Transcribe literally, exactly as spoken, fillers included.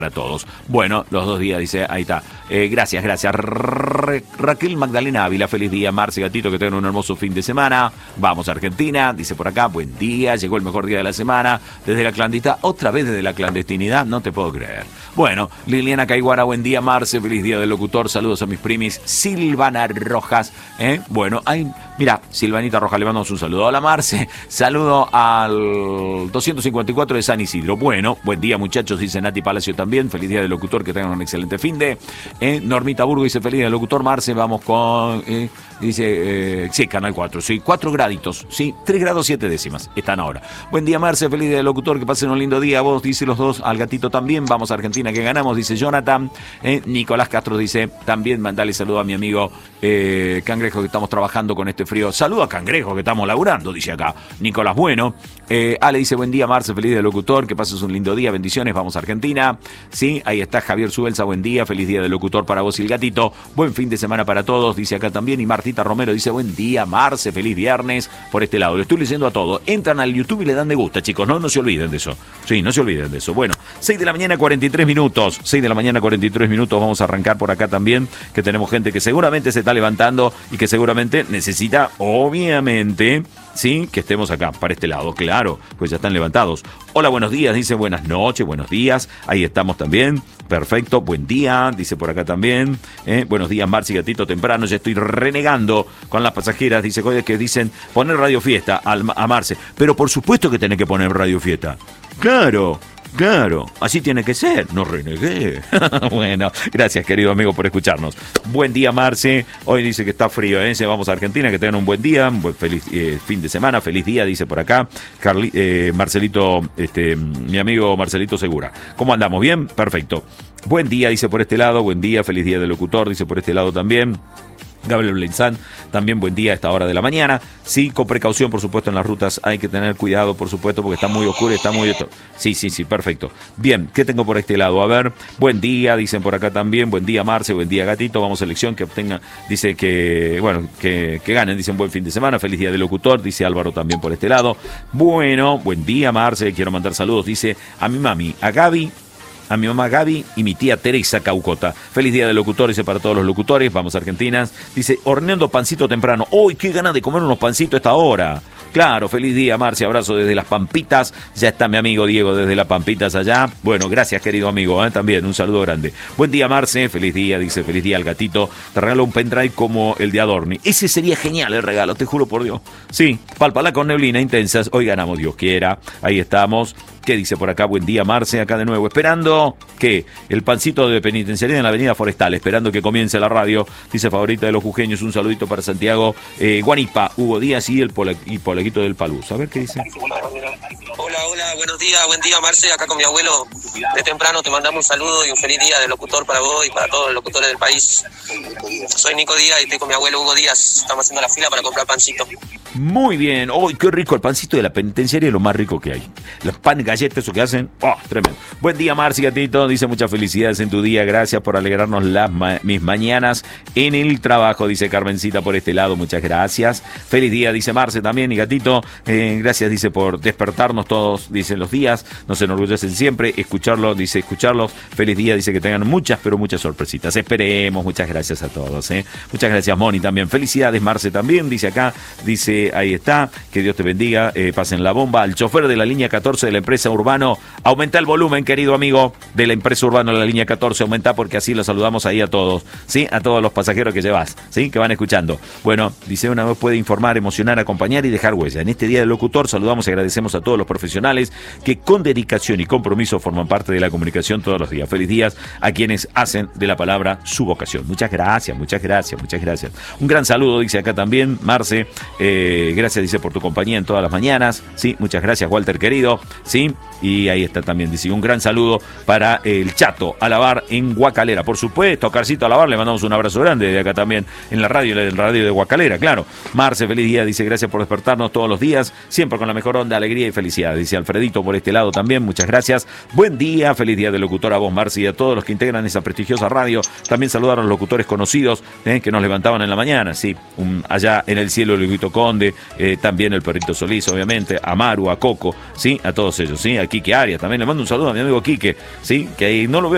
para todos. Bueno, los dos días, dice, ahí está. Eh, gracias, gracias. Ra- Raquel Magdalena Ávila, feliz día. Marce Gatito, que tengan un hermoso fin de semana. Vamos a Argentina, dice por acá, buen día, llegó el mejor día de la semana. Desde la clandestinidad, otra vez desde la clandestinidad, no te puedo creer. Bueno, Liliana Caiguara, buen día, Marce, feliz día del locutor. Saludos a mis primis. Silvana Rojas, ¿eh? Bueno, hay, mira, Silvanita Rojas, le mandamos un saludo. Hola, Marce. Saludo al doscientos cincuenta y cuatro de San Isidro. Bueno, buen día, muchachos, dice Nati Palacio también. Feliz día del locutor, que tengan un excelente fin de. Eh, Normita Burgo dice feliz día del locutor. Marce, vamos con. Eh, dice, eh, sí, Canal cuatro, sí, cuatro graditos, sí, tres grados siete décimas están ahora. Buen día, Marce, feliz día del locutor, que pasen un lindo día. Vos, dice los dos, al gatito también. Vamos a Argentina, que ganamos, dice Jonathan. Eh, Nicolás Castro dice también, mandale saludo a mi amigo eh, Cangrejo, que estamos trabajando con este frío. Saludo a Cangrejo, que estamos laburando, dice acá. Nicolás Bueno. Eh, Ale dice, buen día, Marce, feliz día del locutor, que pases un lindo día, bendiciones, vamos a Argentina. Sí, ahí está Javier Subelsa, buen día, feliz día del locutor para vos y el gatito. Buen fin de semana para todos, dice acá también. Y Martita Romero dice, buen día, Marce, feliz viernes, por este lado. Lo estoy leyendo a todos. Entran al YouTube y le dan de gusta, chicos, no, no se olviden de eso. Sí, no se olviden de eso. Bueno, seis de la mañana, cuarenta y tres minutos. seis de la mañana, cuarenta y tres minutos. Vamos a arrancar por acá también, que tenemos gente que seguramente se está levantando y que seguramente necesita, obviamente, sí, que estemos acá, para este lado, claro, pues ya están levantados. Hola, buenos días, dice buenas noches, buenos días, ahí estamos también, perfecto, buen día, dice por acá también, eh, buenos días, Marci Gatito, temprano, ya estoy renegando con las pasajeras, dice que dicen poner Radio Fiesta al, a Marce, pero por supuesto que tenés que poner Radio Fiesta, claro. Claro, así tiene que ser, no renegué. Bueno, gracias, querido amigo, por escucharnos. Buen día, Marce. Hoy dice que está frío, ¿eh? Vamos a Argentina, que tengan un buen día, un buen feliz eh, fin de semana, feliz día, dice por acá. Carli, eh, Marcelito, este, mi amigo Marcelito Segura. ¿Cómo andamos? ¿Bien? Perfecto. Buen día, dice por este lado, buen día, feliz día del locutor, dice por este lado también. Gabriel Blenzán, también buen día a esta hora de la mañana. Sí, con precaución, por supuesto, en las rutas hay que tener cuidado, por supuesto, porque está muy oscuro, está muy... Sí, sí, sí, perfecto. Bien, ¿qué tengo por este lado? A ver, buen día, dicen por acá también, buen día, Marce, buen día, Gatito, vamos a elección, que obtenga, dice que, bueno, que, que ganen, dicen buen fin de semana, feliz día del locutor, dice Álvaro también por este lado. Bueno, buen día, Marce, quiero mandar saludos, dice a mi mami, a Gaby, a mi mamá Gaby y mi tía Teresa Caucota. Feliz día del locutor, dice para todos los locutores. Vamos a Argentina. Dice, horneando pancito temprano. ¡Uy, qué ganas de comer unos pancitos a esta hora! Claro, feliz día, Marce, abrazo desde Las Pampitas. Ya está mi amigo Diego desde Las Pampitas allá. Bueno, gracias, querido amigo, ¿eh? También un saludo grande. Buen día, Marce, feliz día, dice, feliz día al gatito. Te regalo un pendrive como el de Adorni. Ese sería genial el regalo, te juro por Dios. Sí, palpala con neblina intensas. Hoy ganamos, Dios quiera. Ahí estamos. ¿Qué dice por acá? Buen día, Marce, acá de nuevo. Esperando que el pancito de penitenciaría en la avenida Forestal, esperando que comience la radio. Dice favorita de los jujeños, un saludito para Santiago, eh, Guanipa, Hugo Díaz y el pole, y Poleguito del Paluz. A ver qué dice. Hola, hola, buenos días, buen día, Marce, acá con mi abuelo. De temprano te mandamos un saludo y un feliz día de locutor para vos y para todos los locutores del país. Soy Nico Díaz y estoy con mi abuelo Hugo Díaz. Estamos haciendo la fila para comprar pancito. Muy bien. ¡Uy, qué rico! El pancito de la penitenciaria es lo más rico que hay. Los pan galletas, eso que hacen. ¡Oh, tremendo! Buen día, Marci Gatito. Dice muchas felicidades en tu día. Gracias por alegrarnos las ma- mis mañanas en el trabajo. Dice Carmencita por este lado. Muchas gracias. Feliz día, dice Marce también. Y Gatito, eh, gracias, dice, por despertarnos todos, dice, los días. Nos enorgullecen siempre. Escucharlo, dice, escucharlos. Feliz día, dice, que tengan muchas, pero muchas sorpresitas. Esperemos. Muchas gracias a todos, ¿eh? Muchas gracias, Moni, también. Felicidades, Marce también. Dice acá, dice, ahí está, que Dios te bendiga, eh, pasen la bomba. Al chofer de la línea catorce de la empresa Urbano, aumenta el volumen, querido amigo, de la empresa Urbano de la línea catorce, aumenta porque así los saludamos ahí a todos, ¿sí? A todos los pasajeros que llevas, ¿sí? Que van escuchando. Bueno, dice, una vez puede informar, emocionar, acompañar y dejar huella. En este día del locutor saludamos y agradecemos a todos los profesionales que con dedicación y compromiso forman parte de la comunicación todos los días. Feliz días a quienes hacen de la palabra su vocación. Muchas gracias, muchas gracias, muchas gracias. Un gran saludo, dice acá también, Marce, eh, gracias, dice, por tu compañía en todas las mañanas. Sí, muchas gracias, Walter, querido. Sí, y ahí está también, dice, un gran saludo para el Chato Alabar en Guacalera. Por supuesto, Carcito Alabar, le mandamos un abrazo grande de acá también en la radio, en la radio de Guacalera, claro. Marce, feliz día, dice, gracias por despertarnos todos los días, siempre con la mejor onda, alegría y felicidad. Dice Alfredito por este lado también, muchas gracias. Buen día, feliz día del locutor a vos, Marce, y a todos los que integran esa prestigiosa radio. También saludar a los locutores conocidos, eh, que nos levantaban en la mañana, sí, un, allá en el cielo, Luisito Conde, eh, también el Perrito Solís, obviamente, a Maru, a Coco, sí, a todos ellos, sí, a Quique Arias, también le mando un saludo a mi amigo Quique, sí, que ahí no lo veo